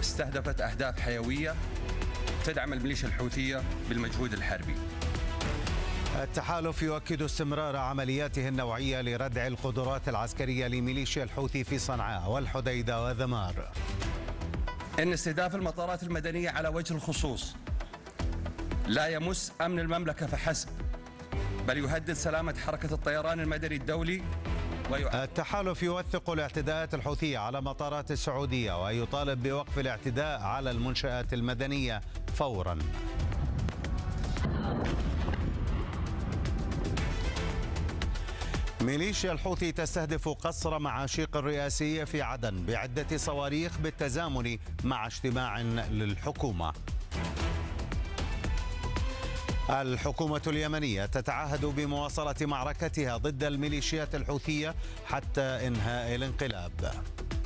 واستهدفت أهداف حيوية تدعم الميليشيا الحوثية بالمجهود الحربي. التحالف يؤكد استمرار عملياته النوعية لردع القدرات العسكرية لميليشيا الحوثي في صنعاء والحديدة وذمار. إن استهداف المطارات المدنية على وجه الخصوص لا يمس أمن المملكة فحسب، بل يهدد سلامة حركة الطيران المدني الدولي. التحالف يوثق الاعتداءات الحوثية على مطارات السعودية ويطالب بوقف الاعتداء على المنشآت المدنية فورا. ميليشيا الحوثي تستهدف قصر معاشيق الرئاسية في عدن بعدة صواريخ بالتزامن مع اجتماع للحكومة. الحكومة اليمنية تتعهد بمواصلة معركتها ضد الميليشيات الحوثية حتى إنهاء الانقلاب.